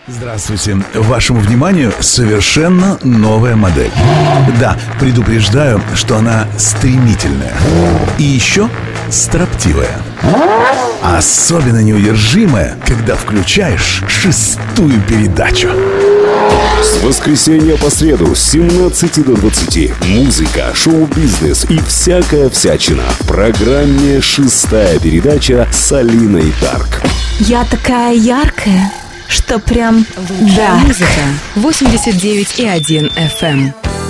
Здравствуйте. Вашему вниманию совершенно новая модель. Да, предупреждаю, что она стремительная. И еще строптивая. Особенно неудержимая, когда включаешь шестую передачу. С воскресенья по среду с 17 до 20. Музыка, шоу-бизнес и всякая всячина. В программе «Шестая передача» с Алиной Дарк. Я такая яркая, что прям лучшая музыка. 89,1 FM.